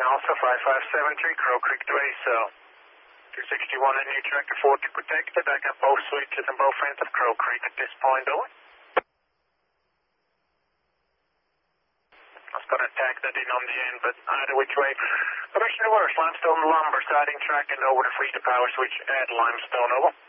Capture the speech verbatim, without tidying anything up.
Alpha five five seven three, Crow Creek to A cell. two sixty-one and new tractor forty protected. I got both switches and both ends of Crow Creek at this point, over. I was going to tag that in on the end, but either which way. Direction reverse, limestone lumber, siding track and over to free the power switch at limestone, over.